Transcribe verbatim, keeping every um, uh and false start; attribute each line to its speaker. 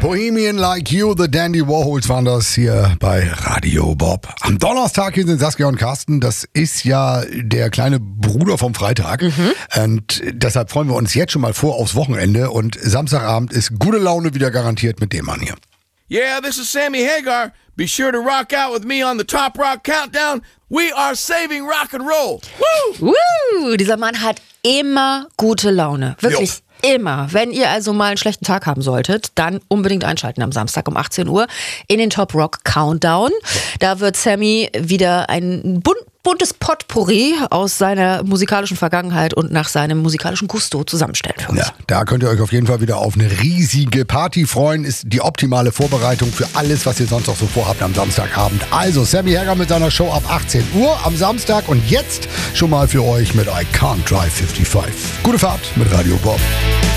Speaker 1: Bohemian Like You, the Dandy Warhols waren das hier bei Radio Bob. Am Donnerstag hier sind Saskia und Carsten. Das ist ja der kleine Bruder vom Freitag. Mhm. Und deshalb freuen wir uns jetzt schon mal vor aufs Wochenende. Und Samstagabend ist gute Laune wieder garantiert mit dem Mann hier.
Speaker 2: Yeah, this is Sammy Hagar. Be sure to rock out with me on the Top Rock Countdown. We are saving rock and roll.
Speaker 3: Woo! Woo! Dieser Mann hat immer gute Laune. Wirklich. Jo. Immer. Wenn ihr also mal einen schlechten Tag haben solltet, dann unbedingt einschalten am Samstag um achtzehn Uhr in den Top Rock Countdown. Da wird Sammy wieder ein bunt, buntes Potpourri aus seiner musikalischen Vergangenheit und nach seinem musikalischen Gusto zusammenstellen für uns.
Speaker 1: Ja, da könnt ihr euch auf jeden Fall wieder auf eine riesige Party freuen. Ist die optimale Vorbereitung für alles, was ihr sonst noch so vorhabt am Samstagabend. Also Sammy Hagar mit seiner Show ab achtzehn Uhr am Samstag und jetzt schon mal für euch mit I Can't Drive fünfundfünfzig. Gute Fahrt mit Radio Bob.